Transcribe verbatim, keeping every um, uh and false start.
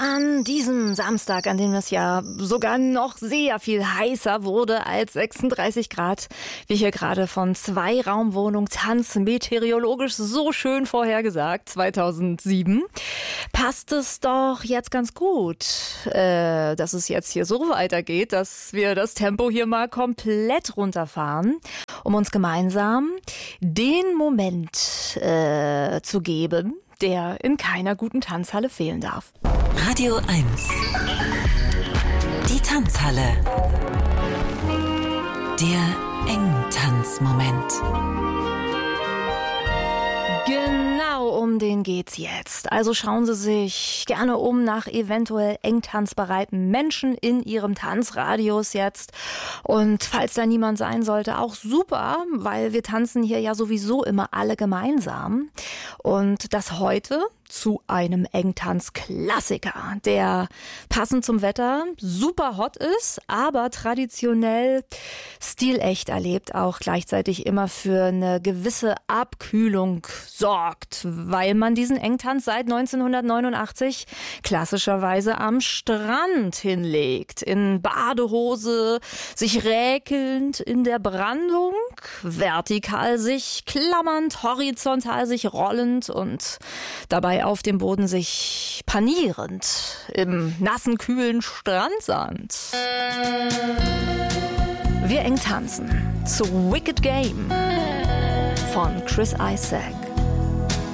an diesem Samstag, an dem es ja sogar noch sehr viel heißer wurde als sechsunddreißig Grad, wie hier gerade von Zweiraumwohnung Tanz meteorologisch so schön vorhergesagt, zweitausendsieben, passt es doch jetzt ganz gut, äh, dass es jetzt hier so weitergeht, dass wir das Tempo hier mal komplett runterfahren, um uns gemeinsam den Moment äh, zu geben, der in keiner guten Tanzhalle fehlen darf. Radio eins. Die Tanzhalle. Der Engtanzmoment. Genau um den geht's jetzt. Also schauen Sie sich gerne um nach eventuell engtanzbereiten Menschen in Ihrem Tanzradius jetzt. Und falls da niemand sein sollte, auch super, weil wir tanzen hier ja sowieso immer alle gemeinsam. Und das heute zu einem Engtanz-Klassiker, der passend zum Wetter super hot ist, aber traditionell stilecht erlebt, auch gleichzeitig immer für eine gewisse Abkühlung sorgt, weil man diesen Engtanz seit neunzehnhundertneunundachtzig klassischerweise am Strand hinlegt, in Badehose, sich räkelnd in der Brandung, vertikal sich klammernd, horizontal sich rollend und dabei auf dem Boden sich panierend im nassen, kühlen Strandsand. Wir eng tanzen zu Wicked Game von Chris Isaak.